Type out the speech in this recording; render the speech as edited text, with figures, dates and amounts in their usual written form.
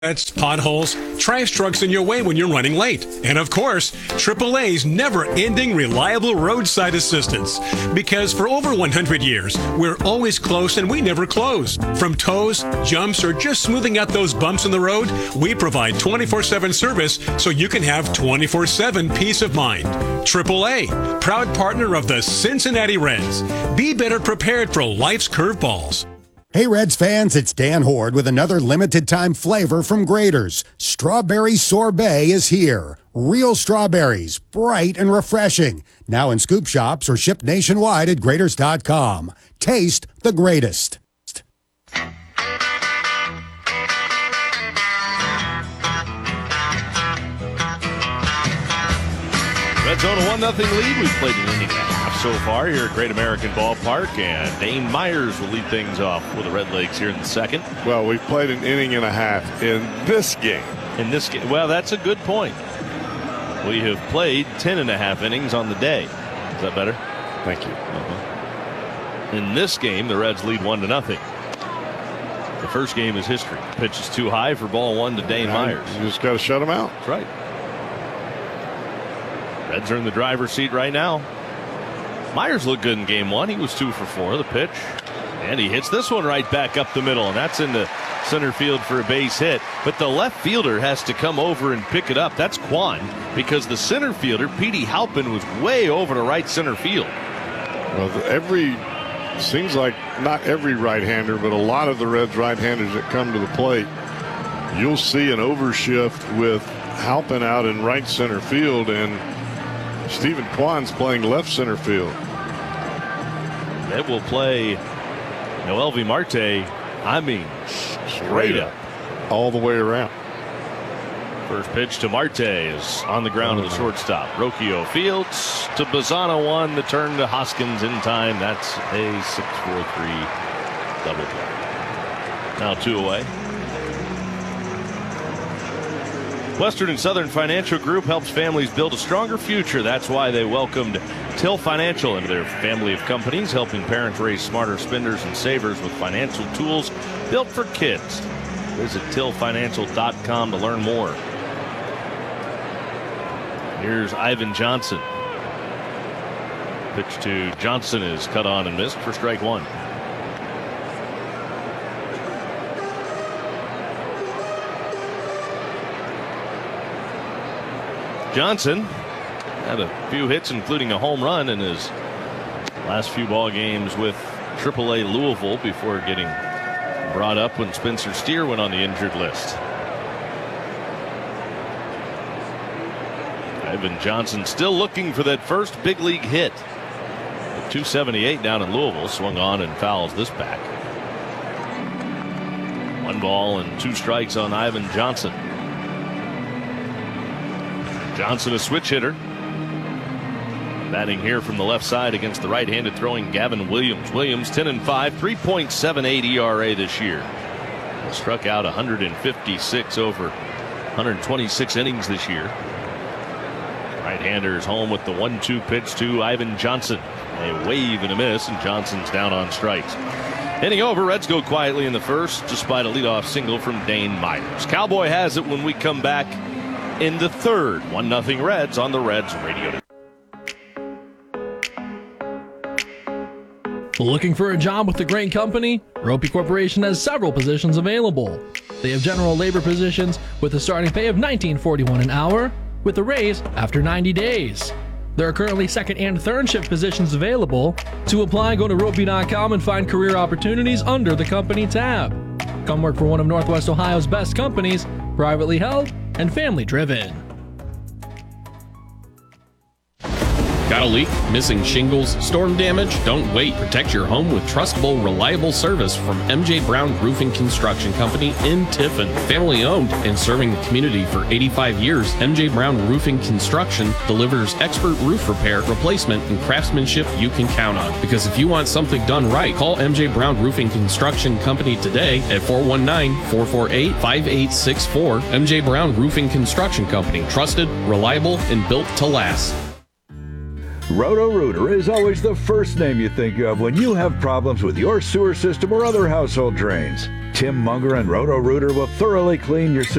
That's potholes, trash trucks in your way when you're running late. And of course, AAA's never-ending reliable roadside assistance. Because for over 100 years, we're always close and we never close. From tows, jumps, or just smoothing out those bumps in the road, we provide 24/7 service so you can have 24/7 peace of mind. AAA, proud partner of the Cincinnati Reds. Be better prepared for life's curveballs. Hey Reds fans, it's Dan Horde with another limited time flavor from Graeter's. Strawberry Sorbet is here. Real strawberries, bright and refreshing. Now in scoop shops or shipped nationwide at Graeters.com. Taste the greatest. Reds own a 1-0 lead. We've played an inning and a half so far here at Great American Ballpark, and Dane Myers will lead things off with the Redlegs here in the second. Well, we've played an inning and a half in this game. Well, that's a good point. We have played 10.5 innings on the day. Is that better? Thank you. In this game, the Reds lead 1-0. The first game is history. Pitch is too high for ball one to Dane Myers. You just got to shut him out. That's right. Reds are in the driver's seat right now. Myers looked good in game one. He was 2 for 4. The pitch. And he hits this one right back up the middle. And that's into center field for a base hit. But the left fielder has to come over and pick it up. That's Kwan. Because the center fielder, Petey Halpin, was way over to right center field. Well, seems like not every right-hander, but a lot of the Reds right-handers that come to the plate, you'll see an overshift with Halpin out in right center field, and Stephen Kwan's playing left center field. They will play Noelvi Marte, straight up. All the way around. First pitch to Marte is on the ground to the shortstop. Rocchio fields to Bazzana 1. The turn to Hoskins in time. That's a 6-4-3 double play. Now 2 away. Western and Southern Financial Group helps families build a stronger future. That's why they welcomed Till Financial into their family of companies, helping parents raise smarter spenders and savers with financial tools built for kids. Visit tillfinancial.com to learn more. Here's Ivan Johnson. Pitch to Johnson is cut on and missed for strike one. Johnson had a few hits, including a home run in his last few ball games with AAA Louisville before getting brought up when Spencer Steer went on the injured list. Ivan Johnson still looking for that first big league hit. At 278 down in Louisville, swung on and fouls this back. 1 ball and 2 strikes on Ivan Johnson. Johnson, a switch hitter. Batting here from the left side against the right-handed throwing Gavin Williams. Williams 10-5, 3.78 ERA this year. Struck out 156 over 126 innings this year. Right-hander is home with the 1-2 pitch to Ivan Johnson. A wave and a miss, and Johnson's down on strikes. Inning over, Reds go quietly in the first despite a leadoff single from Dane Myers. Cowboy has it when we come back in the third. 1-0 Reds on the Reds Radio. Looking for a job with a great company? Ropey Corporation has several positions available. They have general labor positions with a starting pay of $19.41 an hour with a raise after 90 days. There are currently second and third shift positions available. To apply, go to ropey.com and find career opportunities under the company tab. Come work for one of Northwest Ohio's best companies, privately held and family driven. Got a leak? Missing shingles? Storm damage? Don't wait. Protect your home with trustable, reliable service from MJ Brown Roofing Construction Company in Tiffin. Family owned and serving the community for 85 years, MJ Brown Roofing Construction delivers expert roof repair, replacement, and craftsmanship you can count on. Because if you want something done right, call MJ Brown Roofing Construction Company today at 419-448-5864. MJ Brown Roofing Construction Company. Trusted, reliable, and built to last. Roto-Rooter is always the first name you think of when you have problems with your sewer system or other household drains. Tim Munger and Roto-Rooter will thoroughly clean your sewer